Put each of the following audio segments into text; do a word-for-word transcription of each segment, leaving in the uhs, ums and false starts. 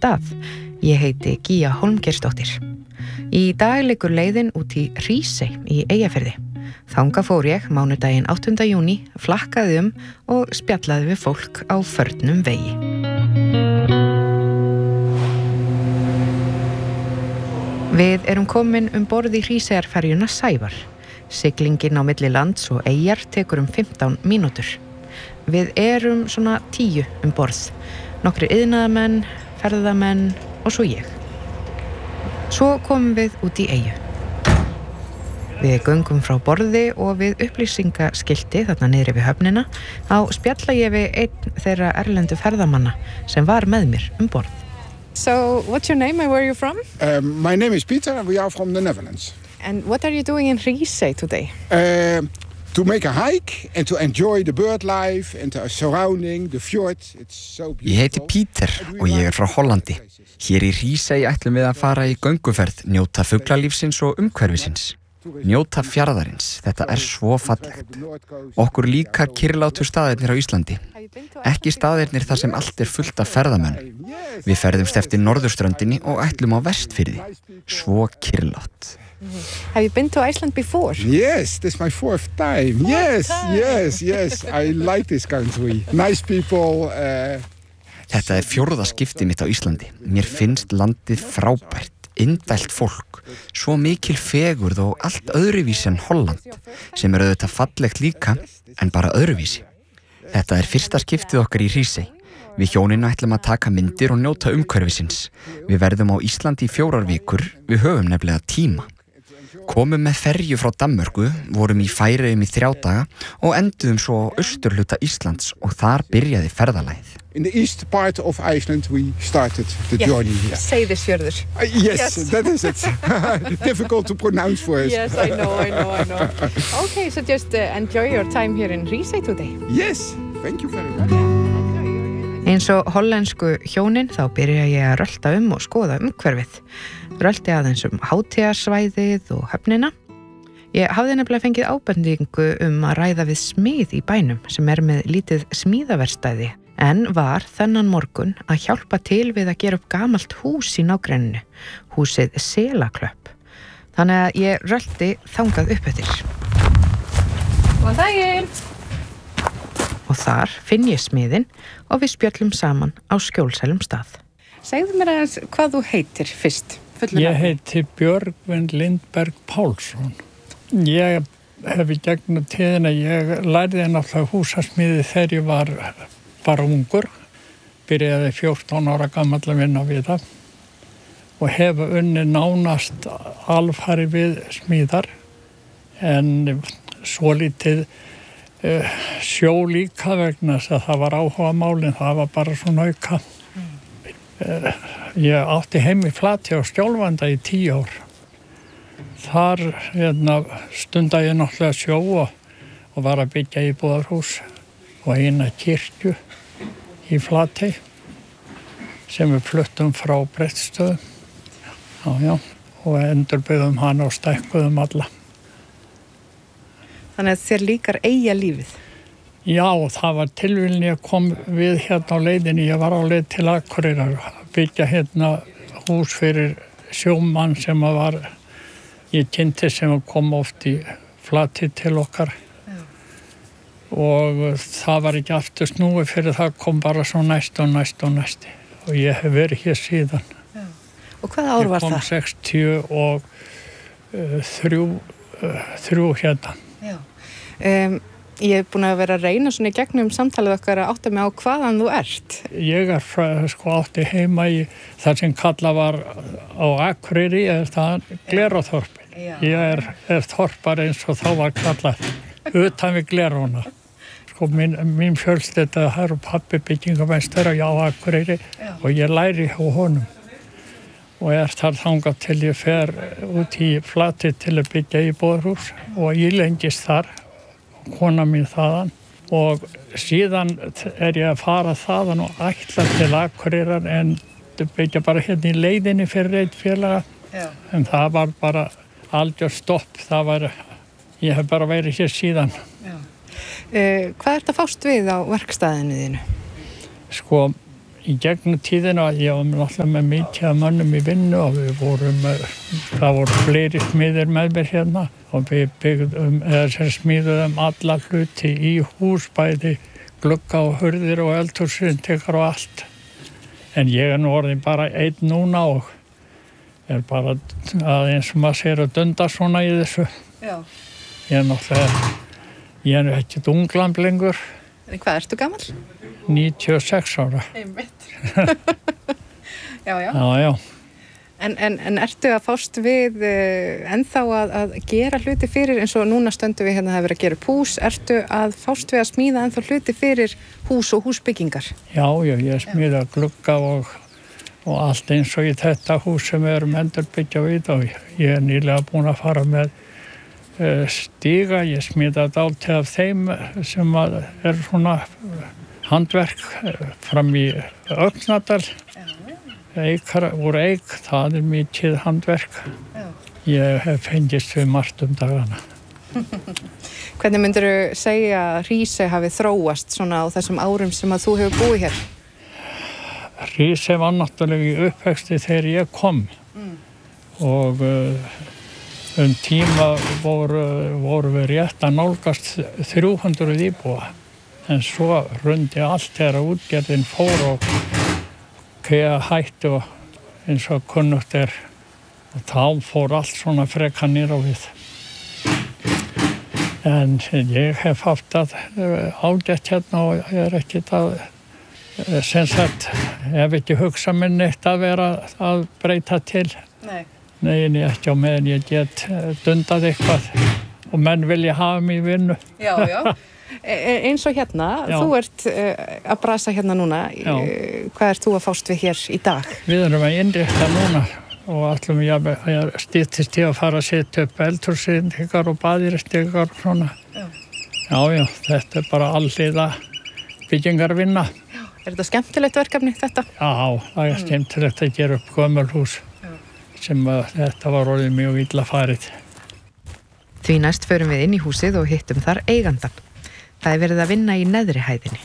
stað. Ég heiti Gía Hólmgeirsdóttir. Í dag liggur leiðin út í Hrísey í Eyjafirði. Þangað fór ég mánudaginn áttunda júní, flakkaði um og spjallaði við fólk á förnum vegi. Við erum komin um borð í Hríseyjarferjuna Sævar. Siglingin á milli lands og eyjar tekur um fimmtán mínútur. Við erum svona tíu um borð. Nokkrir iðnaðarmenn, ferðamenn og svo ég. Svo komum við út í eyju. Við göngum frá borði og við upplýsingaskilti þarna niðri við höfnina á spjalla ég við einn þeirra erlendu ferðamanna sem var með mér um borð. So, what's your name and where are you from? Um, my name is Peter and we are from the Netherlands. And what are you doing in Hrísey today? Uh, to make a hike and to enjoy the bird life and the surrounding, the fjord. It's so beautiful. Ég heiti Peter og ég er frá Hollandi. Hér í Hrísey ætlum við að fara í gönguferð, njóta fuglalífsins og umhverfisins. Njóta fjarðarins, þetta er svo fallegt. Okkur líka kyrrlátu staðirnir á Íslandi. Ekki staðirnir þar sem allt er fullt af ferðamönnum. Við ferðumst eftir norðurströndinni og ætlum á Vestfirði. Svo kyrrlátt. Have you been to Iceland before? Yes, this is my fourth time. Fourth yes, time. yes, yes. I like this country. Nice people. Uh, Þetta er fjórða skipti mitt á Íslandi. Mér finnst landið frábært. Indælt fólk, svo mikil fegurð og allt öðruvísi en Holland, sem er auðvitað fallegt líka, en bara öðruvísi. Þetta er fyrsta skiptið okkar í Hrísey. Við hjónin ætlum að taka myndir og njóta umhverfisins. Við verðum á Íslandi í fjórar vikur, við höfum nefnilega tíma. Komum með ferju frá Danmörku, vorum í Færeyjum í þrjá daga og enduðum svo á austurhluta Íslands og þar byrjaði ferðalagið. In the east part of Iceland we started the yes. journey here. Seyðisfjörður. Uh, yes, Yes. that is it. Difficult to pronounce for us. Yes, I know, I know, I know. Okay, so just uh, enjoy your time here in Hrísey today. Yes, thank you very much. Eins og hollensku hjónin þá byrja ég að rölta um og skoða umhverfið. Rölti aðeins um hátíðarsvæðið og höfnina. Ég hafði nefnilega fengið ábendingu um að ræða við smið í bænum sem er með lítið smíðaverkstæði en var þennan morgun að hjálpa til við að gera upp gamalt hús í nágrenninu, húsið Selaklöpp. Þannig að ég rölti þangað upp eftir. Góðan daginn! Og þar finn ég smiðinn og við spjöllum saman á skjólsælum stað. Segðu mér aðeins hvað þú heitir fyrst. Ég heiti Björgvin Lindberg Pálsson. Ég hef í gegnum tíðina, ég lærði náttúrulega húsasmíði þegar ég var bara ungur. Byrjaði fjórtán ára gamall að vinna við það og hef unnið nánast alfari við smíðar en svolítið uh, sjó líka vegna þess að það var áhuga málin, það var bara svona auka. Uh, ég átti heim í Flatey á Skjólfanda í tíu ár. Þar hérna, stundaði ég náttúrulega sjó og, og var að byggja íbúðarhús og eina kirkju í Flatey sem við fluttum frá Brettstöðum. Já, já, og endurbyggðum hana og stækkuðum alla. Þannig að þér líkar eyja lífið. Já, það var tilvílni að kom við hérna á leiðinni. Ég var á leið til Akureyrar að byggja hérna hús fyrir sjómann sem að var, ég kynnti sem að kom oft í Flatey til okkar. Já. Og það var ekki aftur snúið fyrir það kom bara svo næst og næst og næst. Og ég hef verið hér síðan. Já. Og hvaða ár var það? Ég kom sextíu og þrjú, uh, þrjú hérna. Já. Um, Ég hef búin að vera að reyna svona í gegnum samtalið okkar að átta mig á hvaðan þú ert. Ég er frá, sko átti heima í það sem kallað var á Akureyri, er það Gleráþorpin. Ég er, er þorpar eins og þá var kallað utan við Glerána. Sko mín, mín fjölskylda, það eru pabbi byggingameistari á Akureyri Já. Og ég læri hjá honum. Og er þar þangað til ég fer út í Flatey til að byggja íbúðarhús og ég lengist þar. Kona mín þaðan og síðan er ég að fara þaðan og ætla til Akureyrar en byggja bara hérna í leiðinni fyrir eitt félaga. Já. En það var bara algjör stopp, það var, ég hef bara verið hér síðan. Já. Uh, hvað ert að fást við á verkstæðinu þínu? Sko, í gegnum tíðina, ég var náttúrulega með mikið af mönnum í vinnu og við vorum, það voru fleiri smiðir með mér hérna og við byggðum, eða sem smíðuðum alla hluti í hús, bæði glugga og hurðir og eldhúsrindikar og allt. En ég er nú orðin bara einn núna og er bara að eins og maður sér að dunda svona í þessu. Já. Ég er náttúrulega, ég er ekkert unglamb lengur. En hvað, ertu gamall? níutíu og sex ára. Einmitt. já, já. Já, já. En, en, en ertu að fást við uh, ennþá að, að gera hluti fyrir, eins og núna stöndum við hérna að það verið að gera upp hús, ertu að fást við að smíða ennþá hluti fyrir hús og húsbyggingar? Já, já, ég smíða glugga og, og allt eins og í þetta hús sem við erum endurbyggja við og ég er nýlega búin að fara með uh, stíga, ég smíða dálítið af þeim sem að er svona handverk uh, fram í Öxnadal. Eikar úr eik, það er mikið handverk. Já. Ég hef fengist við margt um dagana. Hvernig myndirðu segja að Hrísey hafi þróast svona á þessum árum sem að þú hefur búið hér? Hrísey var náttúrulega í uppvexti þegar ég kom mm. og uh, um tíma voru, voru við rétt að nálgast þrjú hundruð íbúa en svo rundi allt þegar útgerðin fór og Kea hætti og eins og kunnugt er og þá fór allt svona freka niður á við. En ég hef haft að ágætt hérna og ég er ekkert að sem sagt, hef ekki hugsað mér neitt að vera að breyta til. Nei. Nei, en ég ekki á meðan ég get dundað eitthvað og menn vilja hafa mig í vinnu. Já, já. Eins og hérna, já. Þú ert uh, að brasa hérna núna, uh, hvað ert þú að fást við hér í dag? Við erum að innrétta núna og ætlum ég að stýttist í að fara að setja upp eldhúsrindikar og baðirindikar og svona. Já. já, já, þetta er bara alliða byggingarvinna. Já. Er þetta skemmtilegt verkefni þetta? Já, það er skemmtilegt að gera upp gömulhús sem að þetta var orðið mjög illa farið. Því næst förum við inn í húsið og hittum þar eigandan. Það er verið að vinna í neðri hæðinni.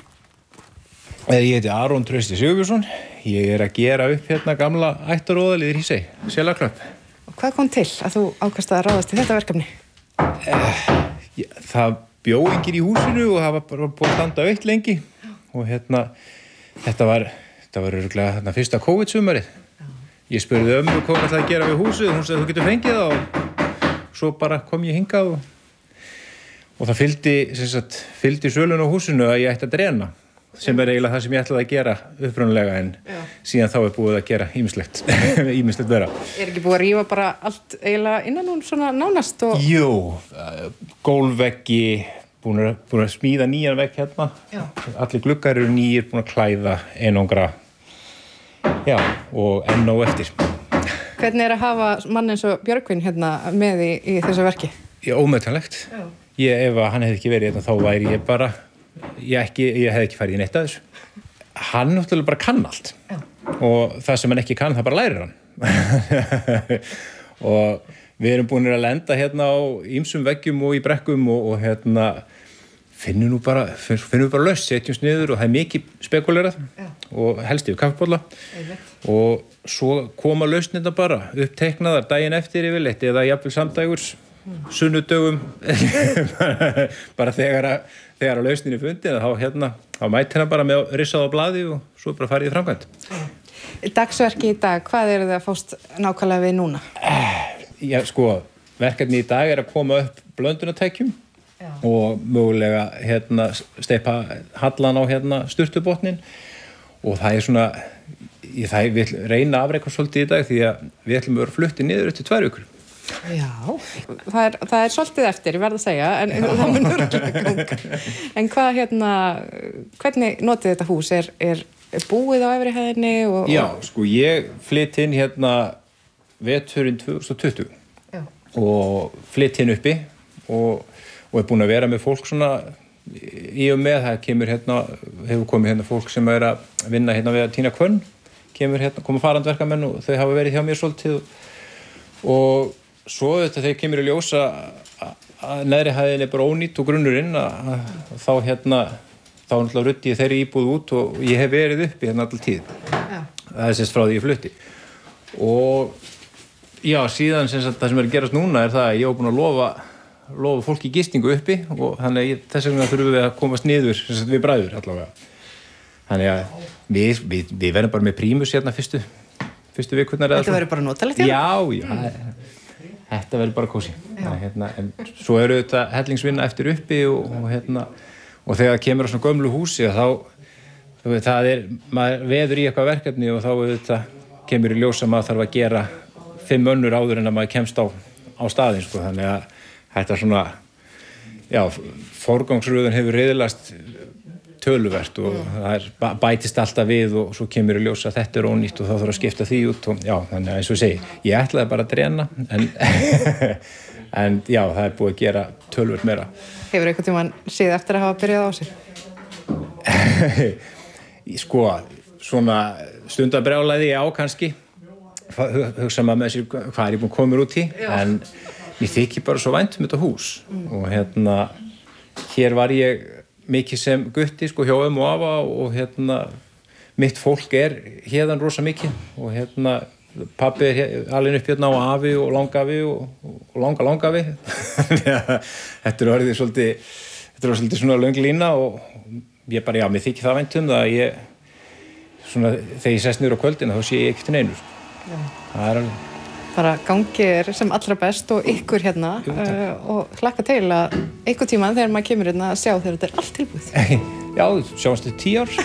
Ég heiti Aron Trausti Sigurbjörnsson. Ég er að gera upp hérna gamla ættaróðalið í Hrísey, Selaklöpp. Og hvað kom til að þú ákvast að ráðast í þetta verkefni? Eh, það bjó enginn í húsinu og það var bara búið að standa autt lengi. Og hérna, þetta var, þetta var örugglega hérna fyrsta COVID-sumarið. Ég spurði ömmu hvað hún ætlaði að gera við húsið og hún sagði þú getur fengið það og svo bara kom ég hingað og Og það fylgdi, sem sagt, fylgdi sölun á húsinu að ég ætti að drena, sem er eiginlega það sem ég ætlaði að gera upprunalega en Já. Síðan þá er búið að gera ýmislegt, ýmislegt vera. Er ekki búið að rífa bara allt eiginlega innan hún svona nánast? Og... Jú, gólfveggi, búin að, búin að smíða nýjan vegg hérna, Já. Allir gluggar eru nýjir, búin að klæða einangra, Já, og enn á eftir. Hvernig er að hafa mann eins og Björgvin hérna með í, í þessu verki? Já, ómetanlegt. Já. Ég, ef hann hefði ekki verið hérna, þá væri ég bara, ég, ekki, ég hefði ekki farið í neitt að þessu. Hann náttúrulega bara kann allt. Já. Og það sem hann ekki kann, það bara lærir hann. Og við erum búin að lenda hérna á ýmsum veggjum og í brekkum og, og hérna finnum nú bara, finnum við bara laust, setjumst niður og það er mikið spekulerað og helst yfir kaffibólla. Og svo koma lausnirnar bara uppteiknaðar daginn eftir yfirleitt eða jafnvel samdægurs. Sunnudögum bara þegar að, þegar að lausnin er fundin þá hérna, þá mæti hérna bara með rissað á blaði og svo bara farið í framkvæmt. Dagsverki í dag, hvað eru þið að fást nákvæmlega við núna? Já, sko, verkefni í dag er að koma upp blöndunartækjum Já. Og mögulega hérna steypa hallan á hérna sturtubotnin og það er svona það við reyna að afreika svolítið í dag því að við ætlum að vera fluttið niður eftir tvær vikur. Já, það er, það er svolítið eftir, ég verð að segja, en það mun örugglega ganga. En hvað hérna, hvernig notið þetta hús? Er, er búið á efri hæðinni? Og, Já, sko, ég flytt inn hérna veturinn tvö þúsund tuttugu Já. Og flytt inn uppi og, og er búin að vera með fólk svona í og með, það kemur hérna, hefur komið hérna fólk sem er að vinna hérna við að tína kvönn, kemur hérna, koma farandverkamenn og þau hafa verið hjá mér svolítið og svo þetta þegar kemur í ljósa að neðri hæðin er bara ónýtt og grunnurinn að þá hérna þá náttúrulega ruddi ég þeirri íbúð út og ég hef verið uppi hérna alltaf tíð. Já. Það er sérst frá því ég flutti. Og já, síðan sem sagt, það sem er að gerast núna er það að ég hef búin að lofa, lofa fólki gistingu uppi og þannig að ég, þess vegna þurfum við að komast niður sem sagt, við bræður allavega. Þannig að við, við, við verðum bara með prímus hérna fyrstu, fyrstu vikurnar. Þetta verður bara notalegt hérna? Já, já. Mm. Þetta verður bara kósi. Hérna, en svo eru þetta hellingsvinna eftir uppi og, og, hérna, og þegar kemur á svona gömlu húsi þá veit, það er, maður veður í eitthvað verkefni og þá þetta, kemur í ljós að maður þarf að gera fimm önnur áður en að maður kemst á, á staðinn. Sko. Þannig að þetta er svona, já, forgangsröðun hefur riðlast töluvert og það er, bætist alltaf við og svo kemur í ljós að þetta er ónýtt og þá þarf að skipta því út og já, þannig að eins og ég segi, ég ætlaði bara að drena en, en já, það er búið að gera töluvert meira. Hefur einhvern tímann séð eftir að hafa byrjað á sér? Sko, svona stundabrjálæði á kannski, hugsa maður með sér hvað er ég búin að koma út í, já. En ég þykir bara svo vænt um þetta hús mm. og hérna, hér var ég mikið sem gutti sko hjá ömmu og afa og hérna mitt fólk er hérðan rosa mikið og hérna pabbi er alveg upp hérna á afi og langafi og, og langa langafi þetta er orðið svolítið þetta er svolítið svona löng lína og ég bara já, mér þykir það vænt um það að ég svona þegar ég sest niður á kvöldina þá sé ég ekkert neinu sko. Það er alveg bara gangið sem allra best og ykkur hérna Jú, uh, og hlakka til að einhver tíma þegar maður kemur hérna að sjá þegar þetta er allt tilbúið. Já, sjáumst við tíu ár.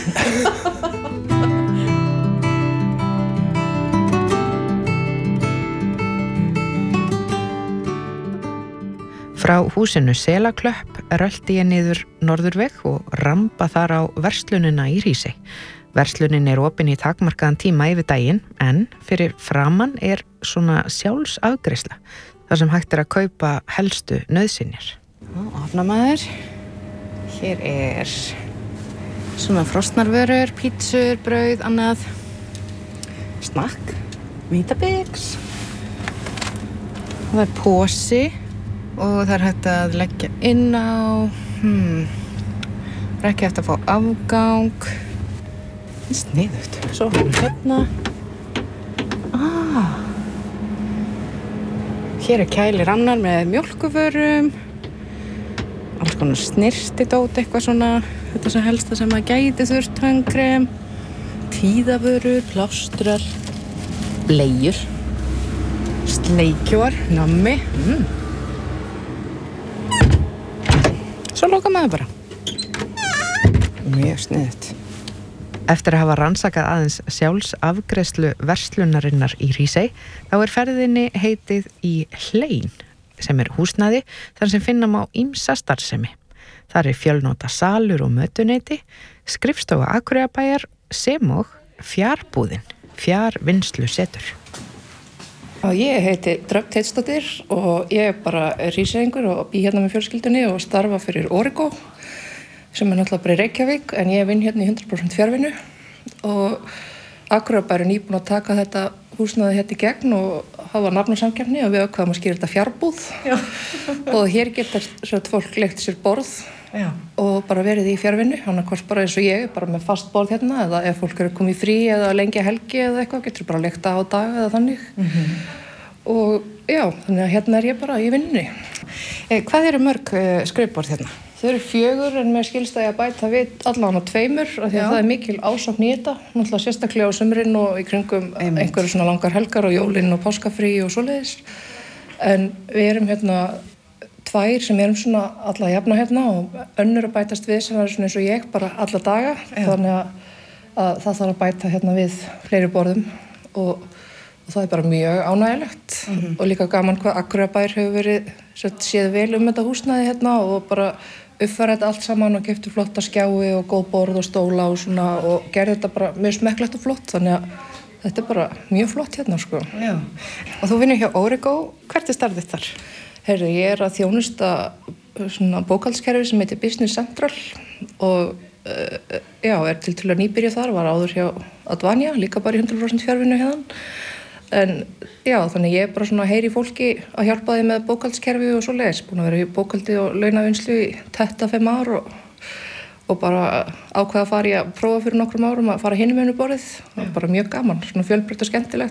Frá húsinu Selaklöpp rölti ég niður Norðurveg og ramba þar á verslunina í Hrísey. Verslunin er opin í takmarkaðan tíma yfir daginn en fyrir framan er svona sjálfsafgreiðsla þar sem hægt er að kaupa helstu nauðsynjar. Opna maður. Hér er svona frostnarvörur, pítsur, brauð, annað. Snakk, Vítabix. Það er posi og það er hægt að leggja inn á. Hmm. Það er ekki hægt að fá afgang. Sniðugt. Svo hérna. Ah. Hér er kælir annar með mjólkuvörum. Alls konar snirtidót, eitthvað svona. Þetta sem helsta sem að gæti þurft, tannkrem, tíðavörur, plástrar, bleiur, sleikjóar, nammi. Mm. Svo loka maður bara. Mjög sniðugt. Eftir að hafa rannsakað aðeins sjálfsafgreiðslu verslunarinnar í Hrísey, þá er ferðinni heitið í Hlein, sem er húsnæði þar sem finna má ýmsa starfsemi. Þar er fjölnota salur og mötuneyti, skrifstofa Akureyrarbæjar sem og fjárbúðin, fjárvinnslu setur. Ég heiti Dröfn Teitsdóttir og ég er bara hríseyingur og bý hérna með fjölskyldunni og starfa fyrir Origo, sem er náttúrulega bara í Reykjavík, en ég vinn hérna í hundrað prósent fjárvinnu og Akureyrarbær er nýbúin að taka þetta húsnæði hérna í gegn og hafa nafnasamkeppni og við ákveðum að skýra þetta fjárbúð og hér getur svona fólk leigt sér borð Já. Og bara verið í fjárvinnu, annarkvort bara eins og ég, bara með fast borð hérna eða ef fólk eru komið frí eða lengi helgi eða eitthvað, getur bara leigt á dag eða þannig mm-hmm. og já, þannig að hérna er ég bara í vinnunni. Eh, hvað eru mörg uh, skrifborð hérna? Þau eru fjögur en mér skilst að ég að bæta við allan á tveimur af því að Já. Það er mikil ásókn í þetta, náttúrulega sérstaklega á sumrin og í kringum Einmitt. Einhverju svona langar helgar og jólin og páskafrí og svoleiðis. En við erum hérna tvær sem erum svona alla jafna hérna og önnur að bætast við sem er svona eins og ég bara alla daga. Já. Þannig að, að það þarf að bæta hérna við fleiri borðum og, og það er bara mjög ánægilegt mm-hmm. og líka gaman hvað Akureyrarbær hefur verið séð vel um þetta húsnæði hérna og bara uppfæra þetta allt saman og keyptu flotta skjái og góð borð og stóla og svona og gerði þetta bara mjög smekklegt og flott þannig að þetta er bara mjög flott hérna sko. Já. Og þú vinnur hjá Origo, hvert er starfið þar? Heyrðu, ég er að þjónusta svona bókhaldskerfi sem heitir Business Central og uh, já, er til til að nýbyrja þar, var áður hjá Advania, líka bara í hundrað prósent fjárvinnu hérna. En já, þannig ég er bara svona heyri fólki að hjálpa því með bókaldskerfi og svoleiðis, búin að vera í bókaldi og launavinnslu í þetta fimm ár og, og bara ákveða að fara í að prófa fyrir nokkrum árum að fara hinum einu borðið. Það var bara mjög gaman, svona fjölbreytt og skemmtilegt.